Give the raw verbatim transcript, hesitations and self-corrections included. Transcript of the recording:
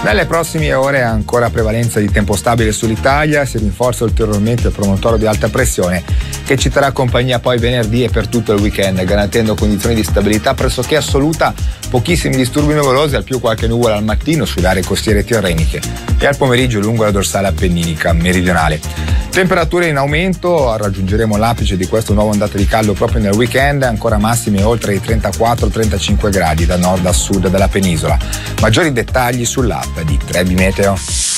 Nelle prossime ore ancora prevalenza di tempo stabile sull'Italia, si rinforza ulteriormente il promontorio di alta pressione che ci terrà compagnia poi venerdì e per tutto il weekend, garantendo condizioni di stabilità pressoché assoluta, pochissimi disturbi nuvolosi, al più qualche nuvola al mattino sulle aree costiere tirreniche e al pomeriggio lungo la dorsale appenninica meridionale. Temperature in aumento, raggiungeremo l'apice di questa nuova ondata di caldo proprio nel weekend, ancora massime oltre i trentaquattro trentacinque gradi da nord a sud della penisola. Maggiori dettagli sull'app di Trebi Meteo.